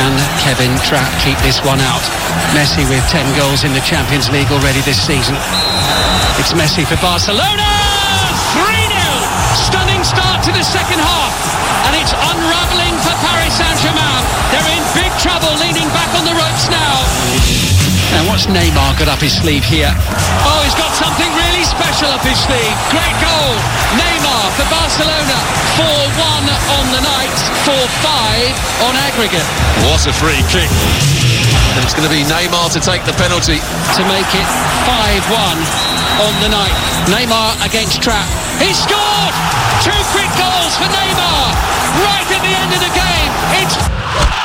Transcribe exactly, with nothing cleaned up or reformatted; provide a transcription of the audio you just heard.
Can Kevin Trapp keep this one out? Messi with ten goals in the Champions League already this season. It's Messi for Barcelona! three nil! Stunning start to the second half. And it's unravelling for Paris Saint-Germain. They're in big trouble, leaning back on the ropes now. And what's Neymar got up his sleeve here? Oh, he's got something really special up his sleeve. Great goal. Neymar for Barcelona. four one on the night. four five on aggregate. What a free kick. And it's going to be Neymar to take the penalty. To make it five one on the night. Neymar against Trapp. He scored! Two quick goals for Neymar. Right at the end of the game. It's...